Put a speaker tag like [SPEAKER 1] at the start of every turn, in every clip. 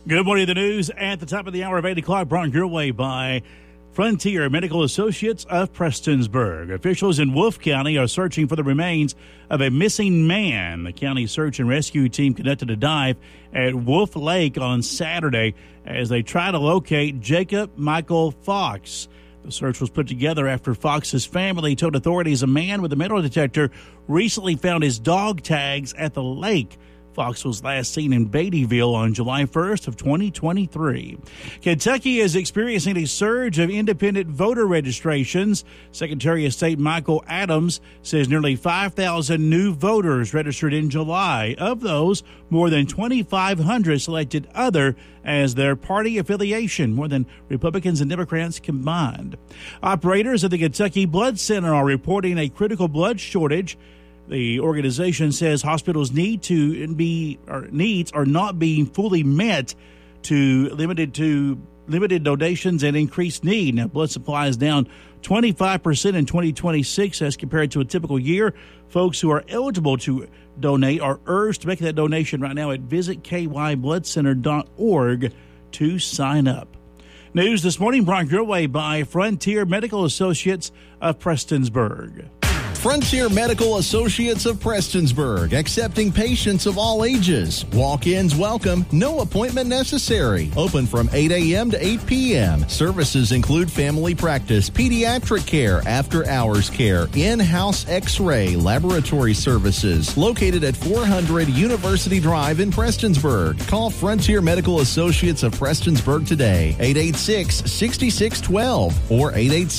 [SPEAKER 1] Good morning, the news at the top of the hour of 8 o'clock, brought your way by Frontier Medical Associates of Prestonsburg. Officials in Wolfe County are searching for the remains of a missing man. The county search and rescue team conducted a dive at Wolfe Lake on Saturday as they try to locate Jacob Michael Fox. The search was put together after Fox's family told authorities a man with a metal detector recently found his dog tags at the lake. Fox was last seen in Beattyville on July 1st of 2023. Kentucky is experiencing a surge of independent voter registrations. Secretary of State Michael Adams says nearly 5,000 new voters registered in July. Of those, more than 2,500 selected other as their party affiliation, more than Republicans and Democrats combined. Operators at the Kentucky Blood Center are reporting a critical blood shortage. The organization says hospitals' needs are not being fully met to limited donations and increased need. Now, blood supply is down 25% in 2026 as compared to a typical year. Folks who are eligible to donate are urged to make that donation right now at visitkybloodcenter.org to sign up. News this morning brought your way by Frontier Medical Associates of Prestonsburg.
[SPEAKER 2] Frontier Medical Associates of Prestonsburg, accepting patients of all ages. Walk-ins welcome, no appointment necessary. Open from 8 a.m. to 8 p.m. Services include family practice, pediatric care, after-hours care, in-house x-ray, laboratory services. Located at 400 University Drive in Prestonsburg. Call Frontier Medical Associates of Prestonsburg today, 886-6612 or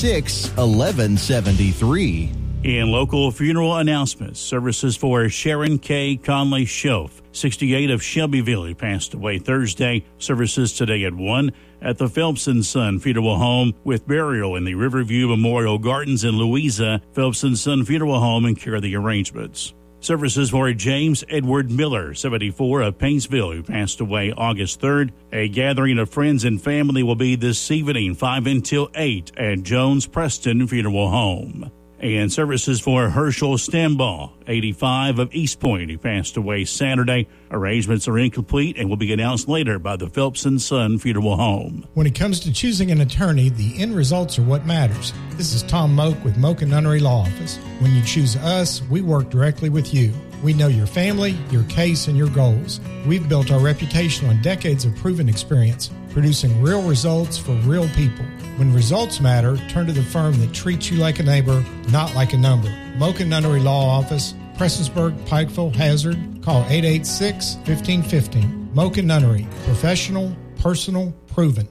[SPEAKER 2] 886-1173.
[SPEAKER 1] In local funeral announcements, services for Sharon K. Conley Shoaf, 68 of Shelbyville, who passed away Thursday. Services today at 1 at the Phelps & Son Funeral Home with burial in the Riverview Memorial Gardens in Louisa. Phelps & Son Funeral Home and care of the arrangements. Services for James Edward Miller, 74 of Paintsville, who passed away August 3rd. A gathering of friends and family will be this evening, 5 until 8 at Jones Preston Funeral Home. And services for Herschel Stambaugh, 85 of East Point, who passed away Saturday. Arrangements are incomplete and will be announced later by the Phelps & Son Funeral Home.
[SPEAKER 3] When it comes to choosing an attorney, the end results are what matters. This is Tom Moak with Moak & Nunnery Law Office. When you choose us, we work directly with you. We know your family, your case, and your goals. We've built our reputation on decades of proven experience, producing real results for real people. When results matter, turn to the firm that treats you like a neighbor, not like a number. Moak & Nunnery Law Office, Prestonsburg, Pikeville, Hazard. Call 886-1515. Moak & Nunnery, professional, personal, proven.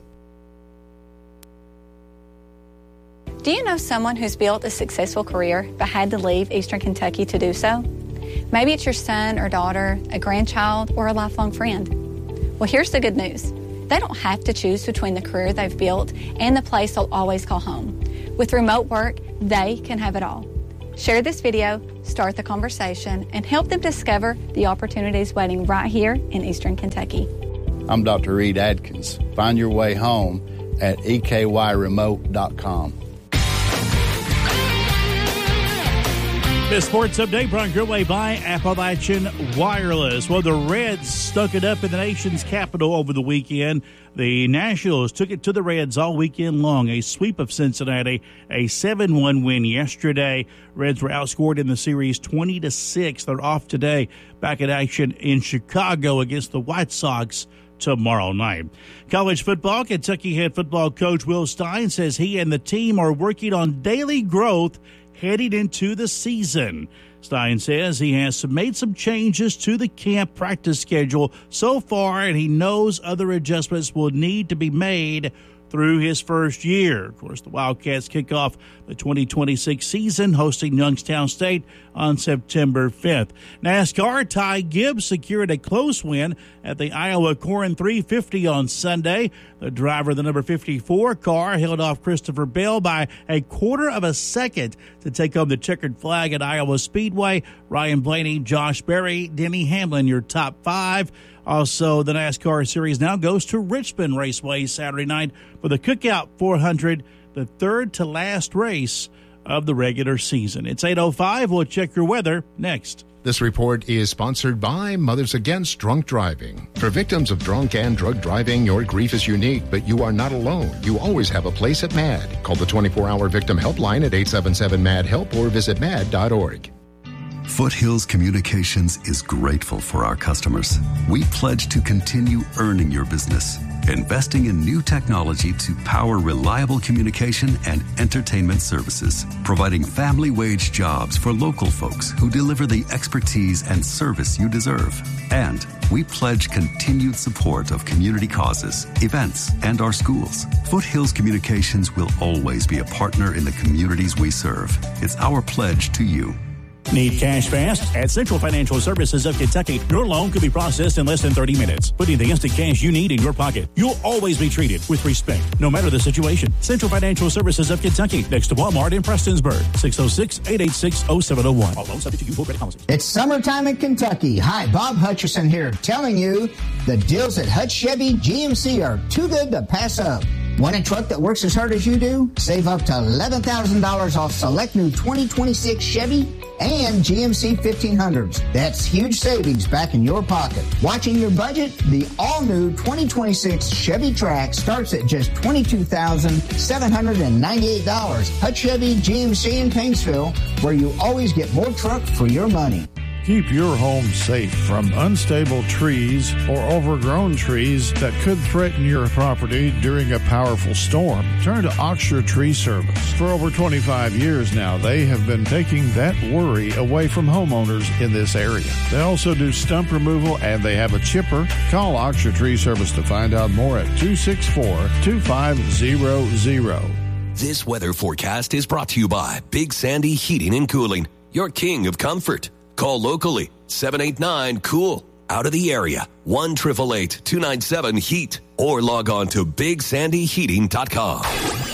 [SPEAKER 4] Do you know someone who's built a successful career but had to leave Eastern Kentucky to do so? Maybe it's your son or daughter, a grandchild, or a lifelong friend. Well, here's the good news. They don't have to choose between the career they've built and the place they'll always call home. With remote work, they can have it all. Share this video, start the conversation, and help them discover the opportunities waiting right here in Eastern Kentucky.
[SPEAKER 5] I'm Dr. Reed Adkins. Find your way home at ekYremote.com.
[SPEAKER 1] This sports update brought your way by Appalachian Wireless. Well, the Reds stuck it up in the nation's capital over the weekend. The Nationals took it to the Reds all weekend long. A sweep of Cincinnati, a 7-1 win yesterday. Reds were outscored in the series 20-6. They're off today. Back at action in Chicago against the White Sox tomorrow night. College football, Kentucky head football coach Will Stein says he and the team are working on daily growth heading into the season. Stein says he has made some changes to the camp practice schedule so far, and he knows other adjustments will need to be made through his first year. Of course, the Wildcats kick off the 2026 season hosting Youngstown State on September 5th. NASCAR, Ty Gibbs secured a close win at the Iowa Corn 350 on Sunday. The driver of the number 54 car held off Christopher Bell by a quarter of a second to take home the checkered flag at Iowa Speedway. Ryan Blaney, Josh Berry, Denny Hamlin, your top five. Also, the NASCAR Series now goes to Richmond Raceway Saturday night for the Cookout 400, the third to last race of the regular season. It's 8:05. We'll check your weather next.
[SPEAKER 6] This report is sponsored by Mothers Against Drunk Driving. For victims of drunk and drug driving, your grief is unique, but you are not alone. You always have a place at MAD. Call the 24-hour victim helpline at 877-MAD-HELP or visit mad.org.
[SPEAKER 7] Foothills Communications is grateful for our customers. We pledge to continue earning your business, investing in new technology to power reliable communication and entertainment services, providing family wage jobs for local folks who deliver the expertise and service you deserve. And we pledge continued support of community causes, events, and our schools. Foothills Communications will always be a partner in the communities we serve. It's our pledge to you.
[SPEAKER 1] Need cash fast? At Central Financial Services of Kentucky, your loan could be processed in less than 30 minutes, putting the instant cash you need in your pocket. You'll always be treated with respect, no matter the situation. Central Financial Services of Kentucky, next to Walmart in Prestonsburg, 606-886-0701. All loans subject to credit policies.
[SPEAKER 8] It's summertime in Kentucky. Hi, Bob Hutcherson here, telling you the deals at Hutch Chevy GMC are too good to pass up. Want a truck that works as hard as you do? Save up to $11,000 off select new 2026 Chevy and GMC 1500s. That's huge savings back in your pocket. Watching your budget? The all-new 2026 Chevy Trax starts at just $22,798. Hutch Chevy GMC in Paintsville, where you always get more truck for your money.
[SPEAKER 9] Keep your home safe from unstable trees or overgrown trees that could threaten your property during a powerful storm. Turn to Oxshire Tree Service. For over 25 years now, they have been taking that worry away from homeowners in this area. They also do stump removal and they have a chipper. Call Oxshire Tree Service to find out more at 264-2500.
[SPEAKER 10] This weather forecast is brought to you by Big Sandy Heating and Cooling, your king of comfort. Call locally, 789-COOL. Out of the area, 1-888-297-HEAT. Or log on to BigSandyHeating.com.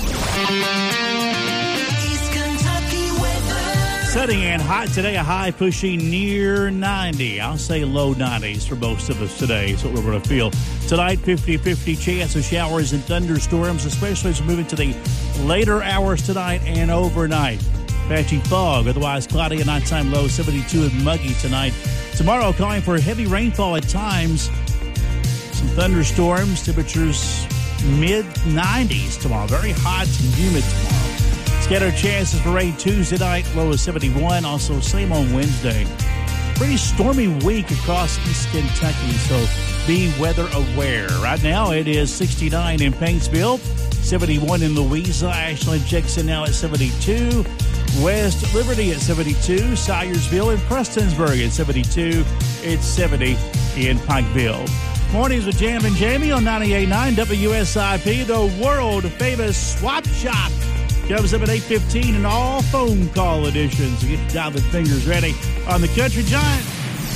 [SPEAKER 1] Sunny and hot today, a high pushing near 90. I'll say low 90s for most of us today. That's what we're going to feel. Tonight, 50-50 chance of showers and thunderstorms, especially as we move into the later hours tonight and overnight. Patchy fog, otherwise cloudy, a nighttime low 72 and muggy tonight. Tomorrow, calling for heavy rainfall at times. Some thunderstorms, temperatures mid-90s tomorrow. Very hot and humid tomorrow. Scattered chances for rain Tuesday night, low of 71. Also, same on Wednesday. Pretty stormy week across East Kentucky, so be weather aware. Right now, it is 69 in Paintsville, 71 in Louisa. Ashland checks in now at 72. West Liberty at 72, Syersville and Prestonsburg at 72. It's 70 in Pikeville. Mornings with Jam and Jamie on 98.9 WSIP, the world-famous Swap Shop. Comes up at 8:15 in all phone call editions. So get your dial the fingers ready on the Country Giant.